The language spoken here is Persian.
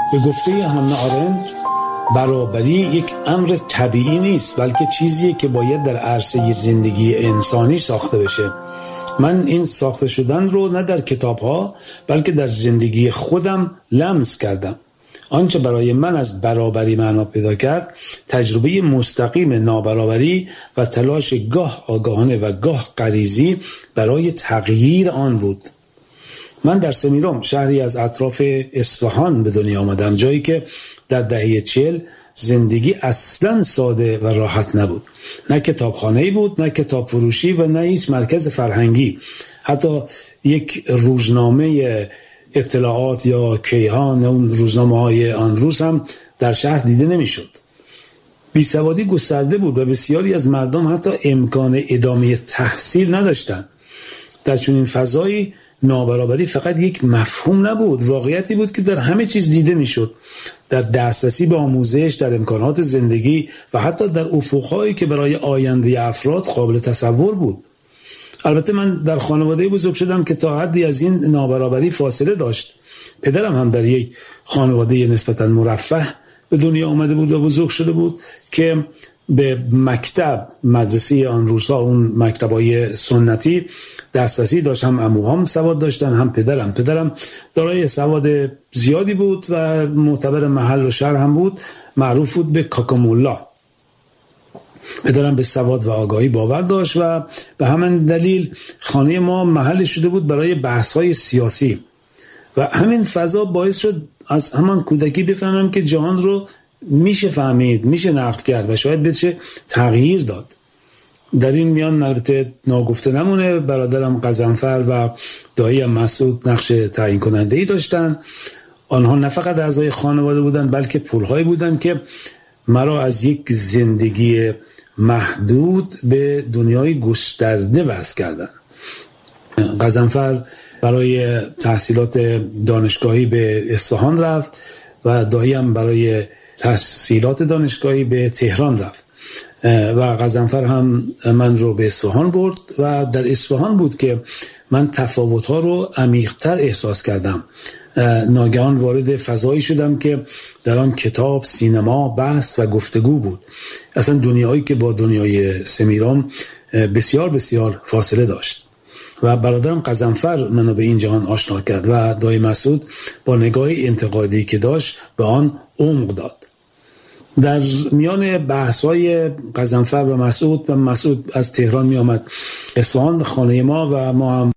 به گفته هانا آرنت برابری یک امر طبیعی نیست، بلکه چیزیه که باید در عرصه زندگی انسانی ساخته بشه. من این ساخته شدن رو نه در کتاب‌ها بلکه در زندگی خودم لمس کردم. آنچه برای من از برابری معنا پیدا کرد، تجربه مستقیم نابرابری و تلاش گاه آگاهانه و گاه غریزی برای تغییر آن بود. من در سمیرام، شهری از اطراف اصفهان، به دنیا آمدم، جایی که در دهه 40 زندگی اصلاً ساده و راحت نبود. نه کتابخانه‌ای بود، نه کتاب فروشی و نه هیچ مرکز فرهنگی. حتی یک روزنامه اطلاعات یا کیهان، اون روزنامه‌های آن روز هم در شهر دیده نمی‌شد. بیسوادی گسترده بود و بسیاری از مردم حتی امکان ادامه تحصیل نداشتند. در چنین فضایی نابرابری فقط یک مفهوم نبود، واقعیتی بود که در همه چیز دیده میشد، در دسترسی به آموزش، در امکانات زندگی و حتی در افق‌هایی که برای آینده افراد قابل تصور بود. البته من در خانواده بزرگ شدم که تا حدی از این نابرابری فاصله داشت. پدرم هم در یک خانواده نسبتاً مرفه به دنیا آمده بود و بزرگ شده بود که به مکتب، مدرسه آن روزها، اون مکتبای سنتی دسترسی داشت. هم عموام سواد داشتن، هم پدرم دارای سواد زیادی بود و معتبر محل و شهر هم بود، معروف بود به کاکامولا. پدرم به سواد و آگاهی باور داشت و به همین دلیل خانه ما محل شده بود برای بحث‌های سیاسی و همین فضا باعث شد از همان کودکی بفهمم که جهان رو میشه فهمید، میشه نقد کرد و شاید بشه تغییر داد. در این میان البته ناگفته نمونه برادرم غضنفر و داییم مسعود نقش تعیین کننده‌ای داشتن. آنها نه فقط اعضای خانواده بودن بلکه پل‌هایی بودن که مرا از یک زندگی محدود به دنیای گسترده وصل کردن. غضنفر برای تحصیلات دانشگاهی به اصفهان رفت و داییم برای تحصیلات دانشگاهی به تهران رفت و غضنفر هم من رو به اصفهان برد و در اصفهان بود که من تفاوت‌ها رو عمیق‌تر احساس کردم. ناگهان وارد فضایی شدم که در آن کتاب، سینما، بحث و گفتگو بود. اصلا دنیایی که با دنیای سمیرام بسیار بسیار فاصله داشت و برادرم غضنفر منو به این جهان آشنا کرد و دایی مسعود با نگاه انتقادی که داشت به آن عمق داد. در میان بحث‌های غضنفر و مسعود از تهران می آمد اصفهان خانه ما و ما هم